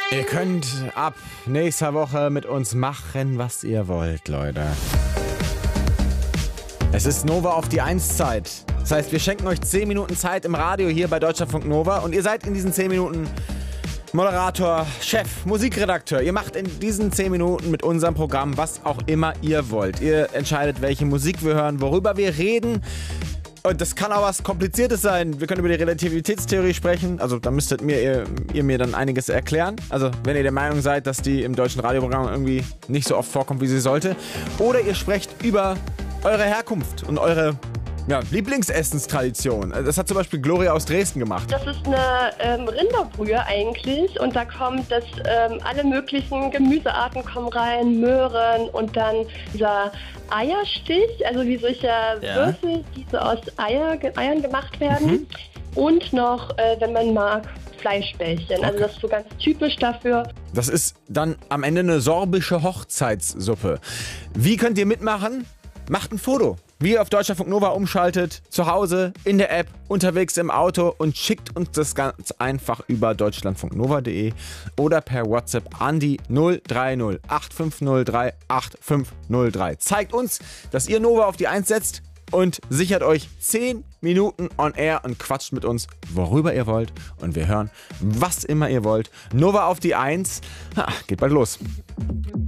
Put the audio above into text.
Ihr könnt ab nächster Woche mit uns machen, was ihr wollt, Leute. Es ist Nova auf die 1-Zeit. Das heißt, wir schenken euch 10 Minuten Zeit im Radio hier bei Deutschlandfunk Nova und ihr seid in diesen 10 Minuten Moderator, Chef, Musikredakteur. Ihr macht in diesen 10 Minuten mit unserem Programm, was auch immer ihr wollt. Ihr entscheidet, welche Musik wir hören, worüber wir reden. Und das kann auch was Kompliziertes sein. Wir können über die Relativitätstheorie sprechen. Also da müsstet ihr mir dann einiges erklären. Also wenn ihr der Meinung seid, dass die im deutschen Radioprogramm irgendwie nicht so oft vorkommt, wie sie sollte. Oder ihr sprecht über eure Herkunft und eure Lieblingsessenstradition. Das hat zum Beispiel Gloria aus Dresden gemacht. Das ist eine Rinderbrühe eigentlich und da kommt alle möglichen Gemüsearten kommen rein, Möhren und dann dieser Eierstich, also wie solche Würfel, die so aus Eiern gemacht werden. Und noch, wenn man mag, Fleischbällchen. Okay. Also das ist so ganz typisch dafür. Das ist dann am Ende eine sorbische Hochzeitssuppe. Wie könnt ihr mitmachen? Macht ein Foto. Wie ihr auf Deutschlandfunk Nova umschaltet, zu Hause, in der App, unterwegs im Auto und schickt uns das ganz einfach über deutschlandfunknova.de oder per WhatsApp an die 030 8503 8503. Zeigt uns, dass ihr Nova auf die 1 setzt und sichert euch 10 Minuten on air und quatscht mit uns, worüber ihr wollt. Und wir hören, was immer ihr wollt. Nova auf die 1. Geht bald los.